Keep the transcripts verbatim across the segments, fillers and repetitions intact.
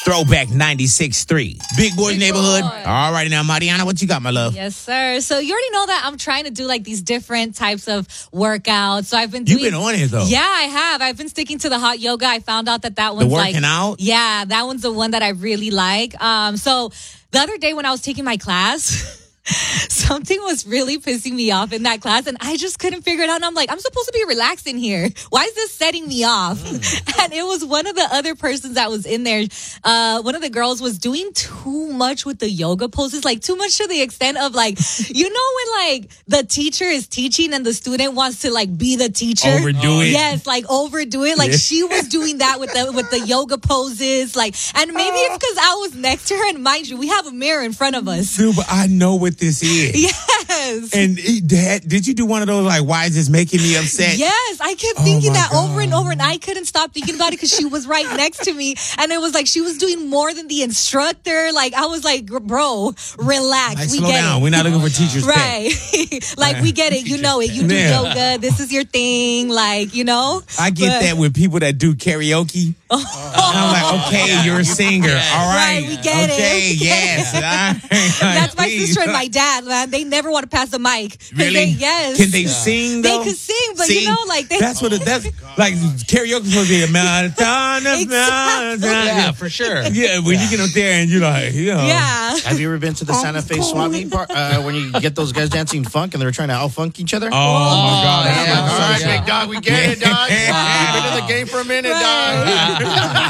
Throwback ninety-six point three. Big Boys Big Neighborhood. Boy. All right, now, Mariana, what you got, my love? Yes, sir. So you already know that I'm trying to do like these different types of workouts. So I've been doing... You've been on it, though. Yeah, I have. I've been sticking to the hot yoga. I found out that that one's the working like... out? Yeah, that one's the one that I really like. Um, so the other day when I was taking my class... something was really pissing me off in that class, and I just couldn't figure it out. And I'm like, I'm supposed to be relaxed in here. Why is this setting me off? Mm. And it was one of the other persons that was in there. Uh, one of the girls was doing too much with the yoga poses, like too much to the extent of like, you know, when like the teacher is teaching and the student wants to like be the teacher, overdo it. Yes, like overdo it. Like yeah. she was doing that with the with the yoga poses, like, and maybe it's because I was next to her. And mind you, we have a mirror in front of us. Dude, but I know what this is. Yes. And did, did you do one of those, like, why is this making me upset? Yes, I kept thinking oh that God. over and over, and I couldn't stop thinking about it because she was right next to me. And it was like she was doing more than the instructor. Like, I was like, bro, relax. Like, we slow get down. it. We're not looking for teachers' Right. like, we get it. You know it. You do yeah. yoga. This is your thing. Like, you know? I get but, that with people that do karaoke. Oh. And I'm like, okay, yeah. you're a singer. All right. Right, we get okay, it. yes. Right. That's my sister and my dad, man. They never want to pass the mic. Really? They, yes. Can they yeah. sing, though? They can sing, but sing? you know, like... They, that's what it, that's... Like, karaoke's supposed to be a marathon. Exactly. Yeah, for sure. Yeah, when yeah. you get up there and you're like, you know. Yeah. Have you ever been to the Santa Fe swap meet part, uh, when you get those guys dancing funk and they're trying to out-funk each other? Oh, oh my God. Yeah. Yeah. Like, all right, yeah. big dog, we get it, dog. Wow. We've been in the game for a minute, right.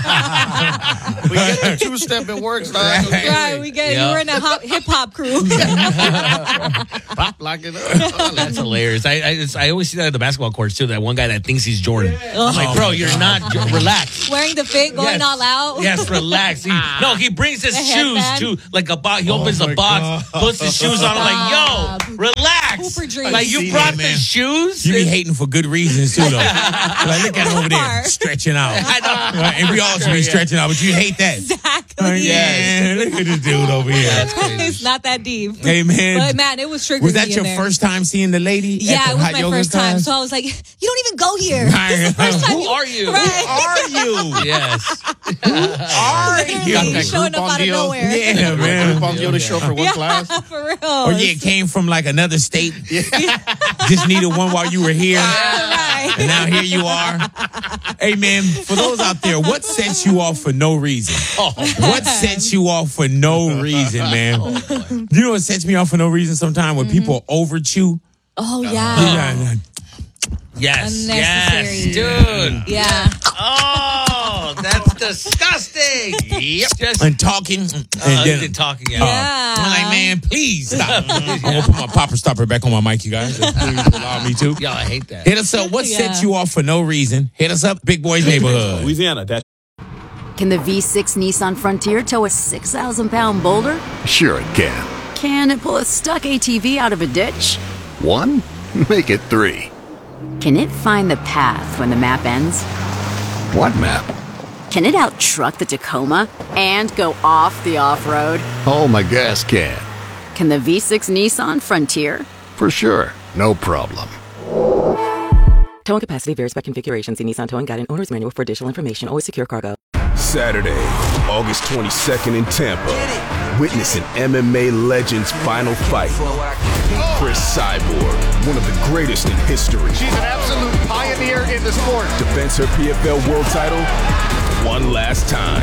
dog. We get the two-step, it works, dog. Okay. Right, we get it. Yep. You were in a hop, hip-hop crew. Pop, lock it up. Oh, that's hilarious. I I, just, I always see that at the basketball courts, too, that one guy that thinks he's Jordan. I'm like, bro, you're not. Relax. Wearing the fit, going yes. all out. Yes, relax. He, no, he brings his shoes to, like, a box. He opens oh the box, God. puts his shoes on. I'm like, yo, relax. Like, you brought that, the shoes? You be hating for good reasons, too, though. Like, look at him over there, stretching out. I know. Right? And we all should be stretching out, but you hate that. Exactly. Like, yeah, look at this dude over here. That's crazy. It's not that deep. Hey, man. But, man, it was triggering Was that me your in there. first time seeing the lady? Yeah, at the it was hot my yoga first class? time. So I was like, you don't even go here. This is the first time. Who you, are you? Right. Who are you? Yes. Who are you? Got that showing up out of deal. nowhere. Yeah, man. Group on deal to show for one yeah, class. For real. Or yeah, it came from like another state. Yeah. Just needed one while you were here. Right. And now here you are. Hey, man, for those out there, what sets you off for no reason? Oh, what sets you off for no reason, man? Oh, you know what sets me off for no reason sometimes? When mm-hmm. people over chew. Oh, yeah. yeah. Yes, yes, dude. Yeah. Oh, that's disgusting. Yep. Just, and talking. And uh, then talking, yeah. Uh, yeah. I'm like, man, please stop. I'm going to put my popper stopper back on my mic, you guys. Please allow me to. Yo, I hate that. Hit us up. What yeah. sets you off for no reason? Hit us up. Big Boys Neighborhood. Louisiana. That. Can the V six Nissan Frontier tow a six thousand pound boulder? Sure it can. Can it pull a stuck A T V out of a ditch? One? Make it three. Can it find the path when the map ends? What map? Can it out-truck the Tacoma and go off the off-road? Oh, my gas can. Can the V six Nissan Frontier? For sure. No problem. Towing capacity varies by configuration. See Nissan Towing Guide and Owner's Manual for additional information. Always secure cargo. Saturday, August twenty-second in Tampa. Witness an M M A legend's final fight. Chris Cyborg, one of the greatest in history. She's an absolute pioneer in the sport. Defends her P F L world title one last time.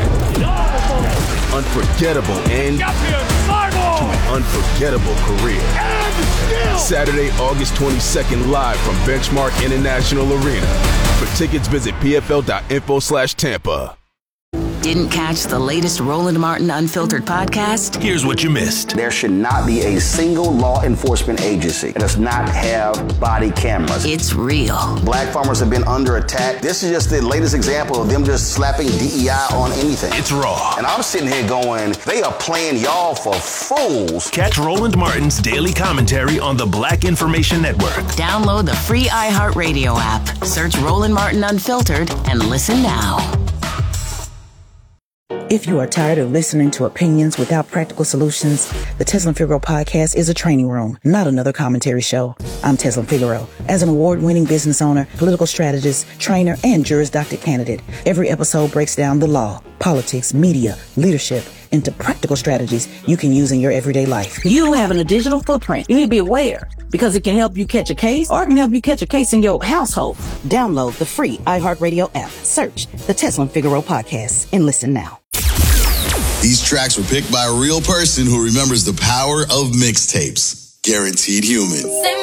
Unforgettable end to an unforgettable career. Saturday, August twenty-second, live from Benchmark International Arena. For tickets, visit pfl.info slash Tampa. Didn't catch the latest Roland Martin Unfiltered podcast? Here's what you missed. There should not be a single law enforcement agency that does not have body cameras. It's real. Black farmers have been under attack. This is just the latest example of them just slapping D E I on anything. It's raw. And I'm sitting here going, they are playing y'all for fools. Catch Roland Martin's daily commentary on the Black Information Network. Download the free iHeartRadio app. Search Roland Martin Unfiltered and listen now. If you are tired of listening to opinions without practical solutions, the Tesla Figaro podcast is a training room, not another commentary show. I'm Tesla Figaro. As an award-winning business owner, political strategist, trainer, and Juris Doctor candidate, every episode breaks down the law, politics, media, leadership, into practical strategies you can use in your everyday life. You having a digital footprint, you need to be aware because it can help you catch a case or it can help you catch a case in your household. Download the free iHeartRadio app, search the Tesla Figaro podcast, and listen now. These tracks were picked by a real person who remembers the power of mixtapes. Guaranteed Human.